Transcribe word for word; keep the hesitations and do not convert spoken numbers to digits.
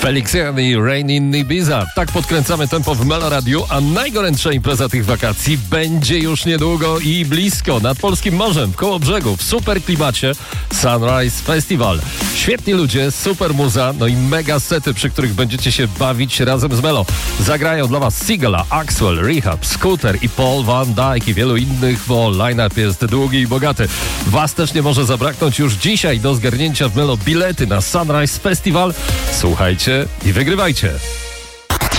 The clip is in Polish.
Felix i Rain in Ibiza. Tak podkręcamy tempo w Melo Radiu, a najgorętsza impreza tych wakacji będzie już niedługo i blisko. Nad polskim morzem, w Kołobrzegu, w super klimacie Sunrise Festival. Świetni ludzie, super muza, no i mega sety, przy których będziecie się bawić razem z Melo. Zagrają dla was Sigala, Axwell, Rehab, Scooter i Paul Van Dyke i wielu innych, bo line-up jest długi i bogaty. Was też nie może zabraknąć już dzisiaj do zgarnięcia w Melo bilety na Sunrise Festival. Słuchajcie i wygrywajcie.